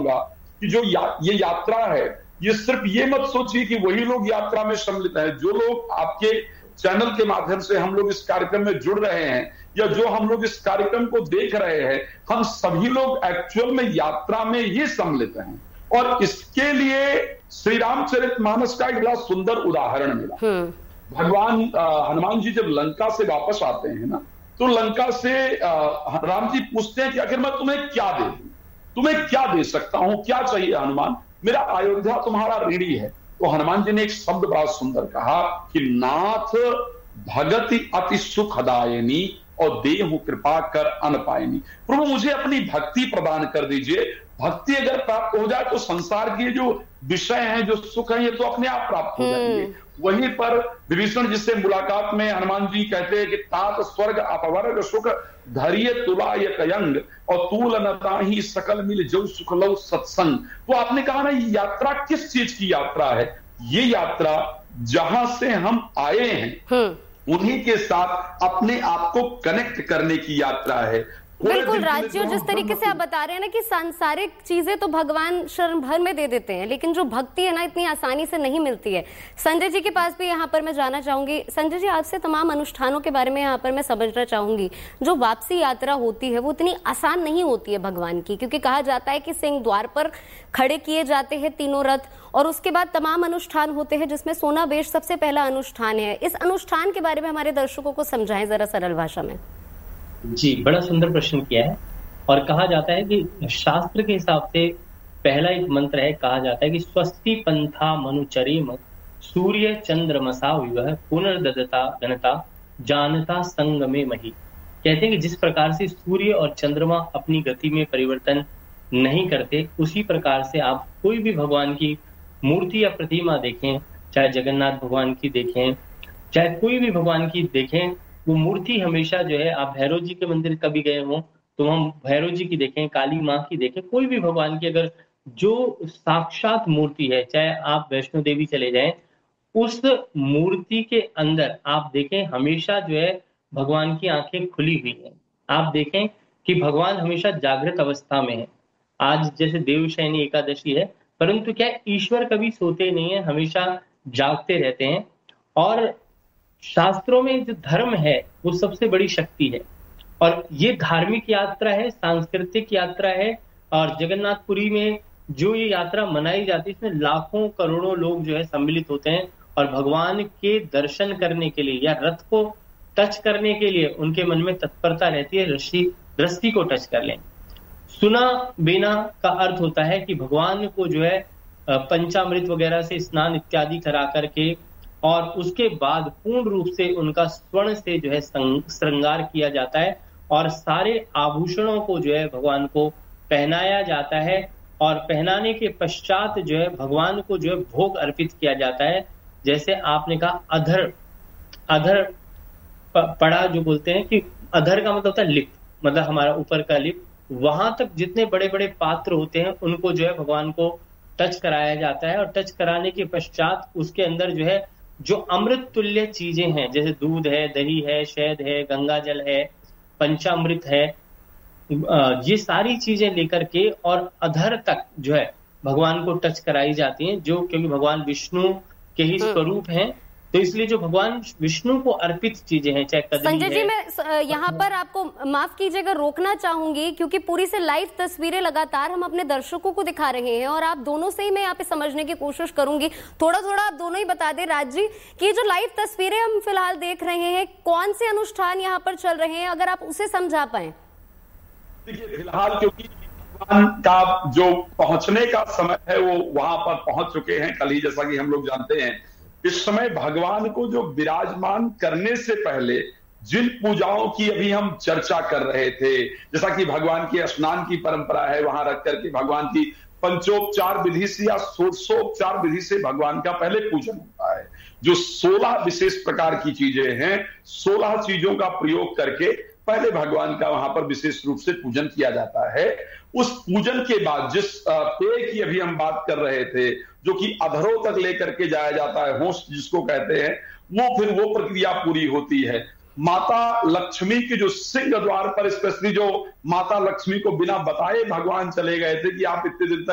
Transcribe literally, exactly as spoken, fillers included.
चाहूंगा कि जो या, ये यात्रा है, ये सिर्फ ये मत सोचिए कि वही लोग यात्रा में सम्मिलित हैं। जो लोग आपके चैनल के माध्यम से हम लोग इस कार्यक्रम में जुड़ रहे हैं या जो हम लोग इस कार्यक्रम को देख रहे हैं, हम सभी लोग एक्चुअल में यात्रा में ही सम्मिलित हैं। और इसके लिए श्री रामचरितमानस का एक बड़ा सुंदर उदाहरण मिला। भगवान हनुमान जी जब लंका से वापस आते हैं ना, तो लंका से राम जी पूछते हैं कि आखिर मैं तुम्हें क्या दे दूं, तुम्हें क्या दे सकता हूं, क्या चाहिए हनुमान, मेरा अयोध्या तुम्हारा ऋणी है। तो हनुमान जी ने एक शब्द बड़ा सुंदर कहा कि नाथ भगति अति सुखदायिनी और देहु कृपा कर अन पायनी। प्रभु मुझे अपनी भक्ति प्रदान कर दीजिए। भक्ति अगर प्राप्त हो जाए तो संसार के जो विषय हैं, जो सुख हैं, ये तो अपने आप प्राप्त हो जाएंगे। वहीं पर विभीषण जी से मुलाकात में हनुमान जी कहते हैं कि तात स्वर्ग अपवर्ग सुख धैर्य तुला ये कयंग और तूल नताही सकल मिल जो सुख लो सत्संग। तो आपने कहा ना, ये यात्रा किस चीज की यात्रा है? ये यात्रा जहां से हम आए हैं उन्हीं के साथ अपने आप को कनेक्ट करने की यात्रा है। बिल्कुल राज्य, जिस तरीके से आप बता रहे हैं ना कि सांसारिक चीजें तो भगवान शरण भर में दे देते हैं, लेकिन जो भक्ति है ना इतनी आसानी से नहीं मिलती है। संजय जी के पास भी यहाँ पर मैं जाना चाहूंगी। संजय जी, आपसे तमाम अनुष्ठानों के बारे में यहाँ पर मैं समझना चाहूंगी। जो वापसी यात्रा होती है वो इतनी आसान नहीं होती है भगवान की, क्योंकि कहा जाता है कि सिंह द्वार पर खड़े किए जाते हैं तीनों रथ, और उसके बाद तमाम अनुष्ठान होते हैं जिसमें सोना बेश सबसे पहला अनुष्ठान है। इस अनुष्ठान के बारे में हमारे दर्शकों को समझाएं जरा सरल भाषा में। जी, बड़ा सुंदर प्रश्न किया है। और कहा जाता है कि शास्त्र के हिसाब से पहला एक मंत्र है, कहा जाता है कि स्वस्ति पंथा मनुचरेम सूर्य चंद्रमसा विवह पुनर्ददता गणता जानता संग में मही। कहते हैं कि जिस प्रकार से सूर्य और चंद्रमा अपनी गति में परिवर्तन नहीं करते, उसी प्रकार से आप कोई भी भगवान की मूर्ति या प्रतिमा देखें, चाहे जगन्नाथ भगवान की देखें, चाहे कोई भी भगवान की देखें, वो मूर्ति हमेशा जो है, आप भैरव जी के मंदिर कभी गए हो तो हम भैरव जी की देखें, काली माँ की देखें, कोई भी भगवान की अगर जो साक्षात मूर्ति है, चाहे आप वैष्णो देवी चले जाएं, उस मूर्ति के अंदर आप देखें हमेशा जो है भगवान की आंखें खुली हुई हैं। आप देखें कि भगवान हमेशा जागृत अवस्था में है। आज जैसे देवशयनी एकादशी है, परंतु क्या ईश्वर कभी सोते नहीं है, हमेशा जागते रहते हैं। और शास्त्रों में जो धर्म है वो सबसे बड़ी शक्ति है, और ये धार्मिक यात्रा है, सांस्कृतिक यात्रा है। और जगन्नाथपुरी में जो ये यात्रा मनाई जाती है, इसमें लाखों करोड़ों लोग जो है सम्मिलित होते हैं और भगवान के दर्शन करने के लिए या रथ को टच करने के लिए उनके मन में तत्परता रहती है, रस्सी रस्सी को टच कर लें। सुना बेना का अर्थ होता है कि भगवान को जो है पंचामृत वगैरह से स्नान इत्यादि करा करके और उसके बाद पूर्ण रूप से उनका स्वर्ण से जो है श्रृंगार किया जाता है और सारे आभूषणों को जो है भगवान को पहनाया जाता है। और पहनाने के पश्चात जो है भगवान को जो है भोग अर्पित किया जाता है। जैसे आपने कहा अधर, अधर पड़ा जो बोलते हैं कि अधर का मतलब होता है लिप, मतलब हमारा ऊपर का लिप, वहां तक जितने बड़े बड़े पात्र होते हैं उनको जो है भगवान को टच कराया जाता है। और टच कराने के पश्चात उसके अंदर जो है जो अमृत तुल्य चीजें हैं, जैसे दूध है, दही है, शहद है, गंगा जल है, पंचामृत है, ये सारी चीजें लेकर के और अधर तक जो है भगवान को टच कराई जाती हैं, जो क्योंकि भगवान विष्णु के ही स्वरूप हैं, तो इसलिए जो भगवान विष्णु को अर्पित चीजें हैं, चाहे कदली संजय जी, मैं यहाँ पर आपको माफ कीजिएगा रोकना चाहूंगी, क्योंकि पूरी से लाइव तस्वीरें लगातार हम अपने दर्शकों को दिखा रहे हैं और आप दोनों से ही मैं यहाँ पे समझने की कोशिश करूंगी। थोड़ा थोड़ा आप दोनों ही बता दें राज जी कि जो लाइव तस्वीरें हम फिलहाल देख रहे हैं, कौन से अनुष्ठान यहाँ पर चल रहे हैं, अगर आप उसे समझा पाए। देखिए, फिलहाल क्योंकि भगवान का जो पहुंचने का समय है वो वहां पर पहुंच चुके हैं कल ही, जैसा कि हम लोग जानते हैं। इस समय भगवान को जो विराजमान करने से पहले जिन पूजाओं की अभी हम चर्चा कर रहे थे, जैसा कि भगवान की स्नान की परंपरा है, वहां रख करके भगवान की पंचोपचार विधि से या षोडशोपचार विधि से भगवान का पहले पूजन होता है। जो सोलह विशेष प्रकार की चीजें हैं, सोलह चीजों का प्रयोग करके पहले भगवान का वहां पर विशेष रूप से पूजन किया जाता है। उस पूजन के बाद जिस पेय की अभी हम बात कर रहे थे, जो कि अधरों तक लेकर के जाया जाता है, होश जिसको कहते हैं, वो फिर वो प्रक्रिया पूरी होती है। माता लक्ष्मी के जो सिंह द्वार पर स्पेशली जो माता लक्ष्मी को बिना बताए भगवान चले गए थे कि आप इतने दिन तक